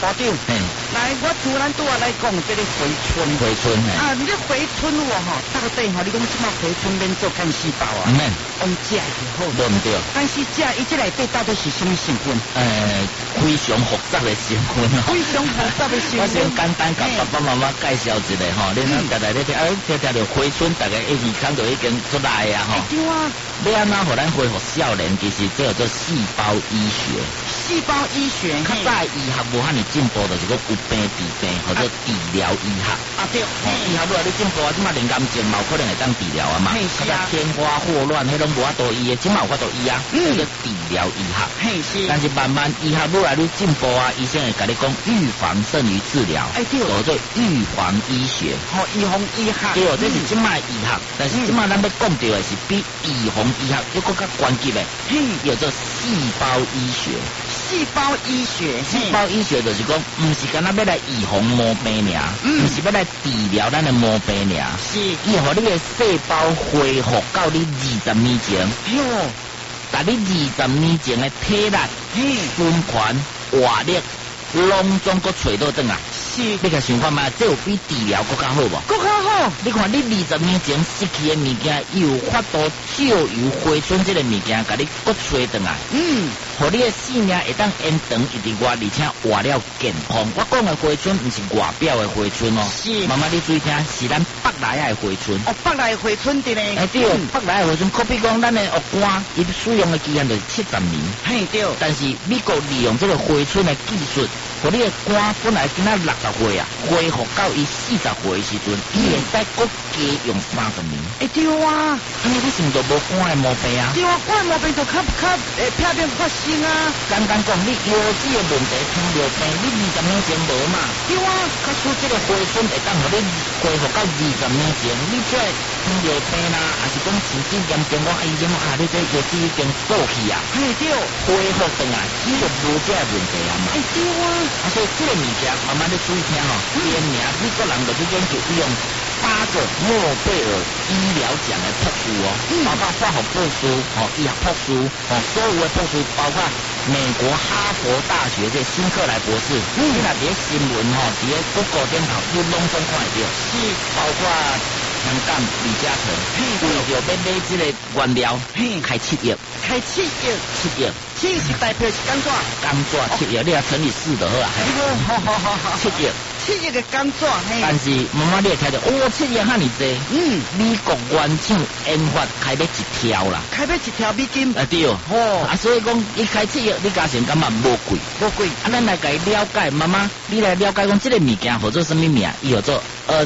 部长，来，我突然拄来讲这个回春。 回春啊，你这回春到底你讲即马回春免做干细胞啊？ 唔免， 用食就好。 对唔对？ 但是食伊这内底到底是什么成分？ 非常复杂的成分非常复杂的成分。 我先简单甲爸爸妈妈介绍一下吼，你常常咧听，听着回春，大家一耳孔就已经出来啊吼。 对啊。 你安怎互咱恢复少年？其实这叫做细胞医学。 细胞医学， 较早医学无遐尼进步，就是讲有病治病，或者治疗医学。 啊对， 医学愈来愈进步啊，即马连癌症嘛有可能会当治疗啊嘛。 是啊。 天花霍乱，迄拢无法度医的，即马有法度医啊。叫治疗医学。 是。 但是慢慢医学愈来愈进步啊，医生会甲你讲预防胜于治疗。 对。 叫做预防医学。 预防医学。 对，这是即马医学，但是即马咱要讲到的是比预防医学又更加关键的，叫做细胞医学。 细胞医学， 细胞医学就是讲，唔是干那要来预防毛病尔，唔是要来治疗咱的毛病尔， 是， 伊互你的细胞恢复到你20年前，把你20年前的体力、循环、活力，拢总搁找到转来。是，你甲想看嘛，这有比治疗更加好无？ 更加好。 你看你20年前失去的物件，伊有法度借由回春这个物件，甲你搁找转来。互你的性命会当延长一直外，而且活了健康。我讲的回春，毋是外表的回春哦。是，妈妈你注意听，是咱北内的回春。 北内回春的呢？ 对，北内的回春，可比讲咱的恶肝，伊使用的期限就是70年。 对。但是美国利用这个回春的技术。互你的肝本来今仔60岁啊，恢复到伊40岁的时阵，伊会使搁加用30年。 对啊， 因为你是毋是无肝的毛病啊？ 对啊，肝的毛病就较片面发生啊。 简单讲，你腰子的问题、糖尿病，你20年前无嘛？ 对啊， 假使这个回春会当互你恢复到20年前，你这糖尿病啦，还是讲神经严重，我医生你这腰子已经过去啊。 对， 恢复转来，你就无这问题啊嘛。 对啊。 所以这个物件慢慢的注意听吼，连名美国人就研究用8个诺贝尔医疗奖的博士哦，包括化学博士、医学博士、所有的博士，包括美国哈佛大学的辛克莱博士，你若伫新闻伫咧Google顶头，你拢总看会到，是包括香港李嘉诚为着要买这个原料，开7亿， 开7亿 ，7亿。 7亿是代表是甘蔗 7亿，你也乘以4就好啊。7亿 ，7亿的甘蔗。 但是妈妈你会听到，7亿遐尼济。美国原厂研发开要1条啦， 开要1条美金。 对。所以讲伊开7亿，你加成感觉无贵。无贵。咱来甲伊了解，妈妈你来了解讲这个物件叫做什么名？伊叫做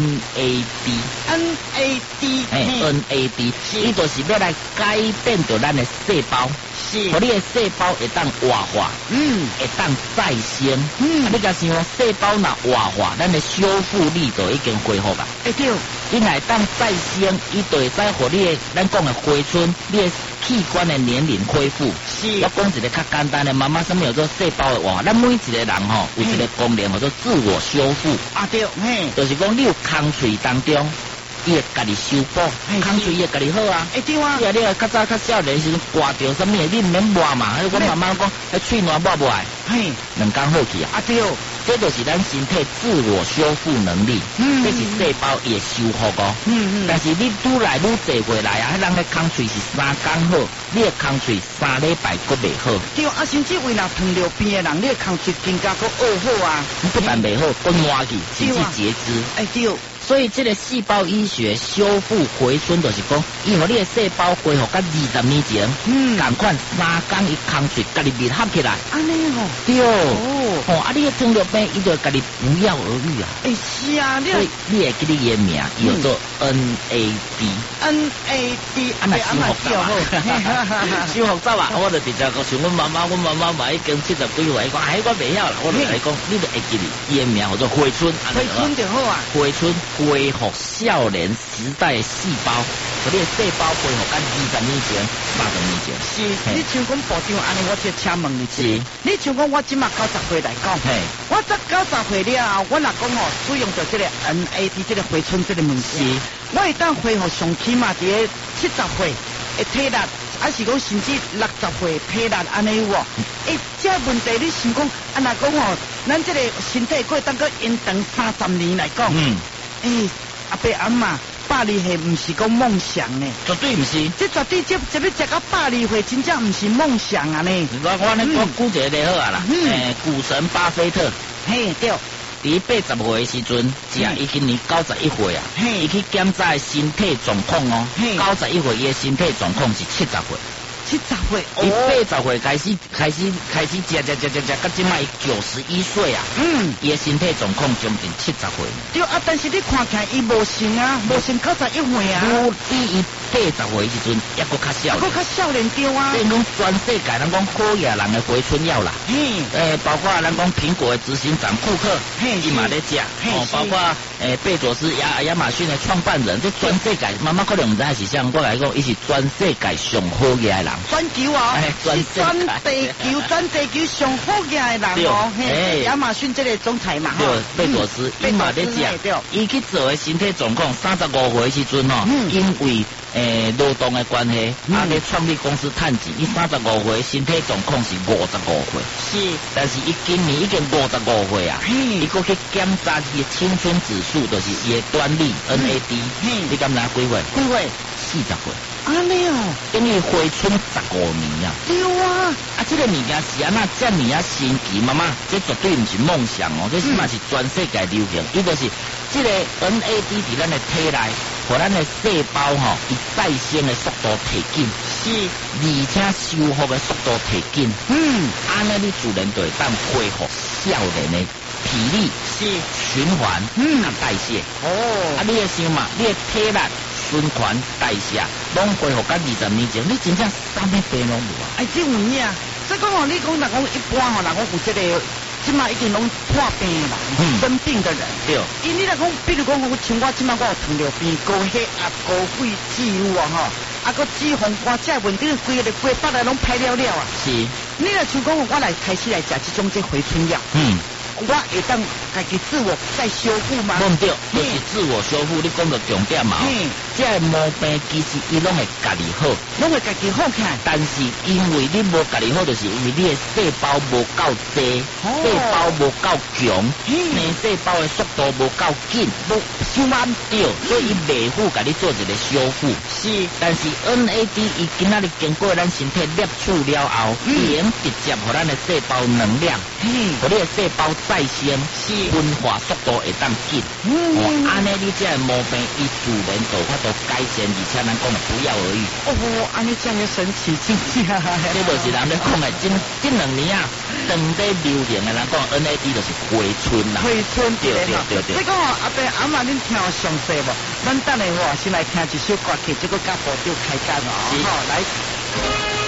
NAD。NAD，伊就是要来改变着咱的细胞。互你的细胞会当活化，会当再生，你甲想细胞若活化，咱的修复力就已经恢复啦。 对， 你若会当再生，伊就会使互你的咱讲的回春，你的器官的年龄恢复。是，我讲一个较简单的，妈妈什么叫做细胞的活化？咱每一个人吼有一个功能叫做自我修复。对，就是讲你有空喙当中。伊会家己修补，空喙伊会家己好啊。对啊。你较早较少年时阵刮着什么，你毋免抹嘛。我妈妈讲，迄喙烂抹不来，2工好去啊。对，这就是咱身体自我修复能力。这是细胞也修复哦。但是你愈来愈济回来啊，迄人的空喙是3工好，你的空喙3礼拜佫袂好。对啊，甚至为若糖尿病的人，你的空喙更加佫恶好啊。不但袂好，佫烂去，甚至截肢。对。所以这个细胞医学修复回春，就是讲，伊互你的细胞恢复到20年前，共款3工伊空喙家己密合起来。安尼哦。对。你的糖尿病伊就家己不药而愈啊。是啊，所以你会记你的名，伊叫做 NAD。NAD。那真复杂啊。真复杂啊！我就直接讲，像阮妈妈嘛已经70几岁，讲我袂晓啦。我就来讲，你就会记伊的名叫做回春。回春就好啊。回春。恢复少年时代的细胞，和你的细胞恢复到20年前、30年前。是，你像讲部长安尼，我就请问你是，你像讲我即马90岁来讲，我这90岁了后，我若讲使用着这个 NAD 这个回春这个物件，我会当恢复上起码伫70岁的体力、 还是讲甚至60岁体力安尼有无？这问题你想讲，若讲吼，咱这个身体过当个延长30年来讲，阿伯阿嬷120岁唔是讲梦想呢， 绝对唔是。 这绝对这要食到120岁，真正唔是梦想啊呢。 我估一个例好啊啦，股神巴菲特， 嘿对。 伫80岁的时阵，伊今年91岁啊，伊去检查身体状况哦，91岁伊的身体状况是70岁。 70岁， 伊80岁开始食，到即摆伊91岁啊。伊的身体状况将近70岁。 对啊，但是你看起来伊无成啊，无成91岁啊。 比伊80岁时阵还阁较少。 阁较少年对啊。 所以讲全世界咱讲好野人的回春药啦。包括咱讲苹果的执行长库克，伊嘛咧食。包括贝佐斯亚马逊的创办人，这全世界妈妈可能唔知是啥，我来讲，伊是全世界上好野的人。 全球啊，是全地球上好野的人哦。亚马逊这个总裁嘛， 对，贝佐斯，伊嘛咧食。伊去做的身体状况，35岁时阵哦，因为劳动的关系，咧创立公司趁钱。伊35岁身体状况是55岁， 是， 但是伊今年已经55岁啊。伊搁去检查伊的青春指数，就是伊的端粒 NAD，你敢知几岁 ？40 岁。 安尼哦， 等于回春15年啊！ 对啊， 这个物件是安那这么啊神奇，妈妈，这绝对唔是梦想哦，这起码是全世界流行。伊就是这个 NAD 伫咱的体内，和咱的细胞吼，伊再生的速度提紧， 是， 而且修复的速度提紧。安尼你自然就会当恢复少年的体力、 是循环、代谢。你会想嘛？你的体力、循环、代谢，拢恢复到20年前，你真正啥物病拢无啊？ 这有影啊！所以讲哦，你讲若讲一般吼，若讲有这个，即马已经拢破病的人，生病的人， 对。 因你若讲，比如讲，像我即马我有糖尿病、高血压、高血脂有啊吼，个脂肪肝这问题，规个规巴来拢排了了啊。 是。 你若像讲，我来开始来食这种回春药。我会当家己自我再修复吗？ 唔对，就是自我修复。你讲到重点嘛，这毛病其实伊拢会家己好， 拢会家己好起来。 但是因为你无家己好，就是因为你的细胞无够多，细胞无够强，细胞的速度无够紧，无伤慢对，所以伊袂赴家己做一个修复。 是， 但是 NAD 伊今仔日经过咱身体摄取了后，伊能直接互咱的细胞能量，互你的细胞再生，分化速度会当紧。安尼你这毛病，伊自然就法度改善，而且咱讲的不药而愈。 安尼这样神奇，真正。 这就是人咧讲的，这2年啊，当地流行的人讲 NAD 就是回春啦。 回春对。 所以讲阿伯阿嬷恁听详细无？咱等下先来听一首歌曲，这个甲部长开讲哦。好，来。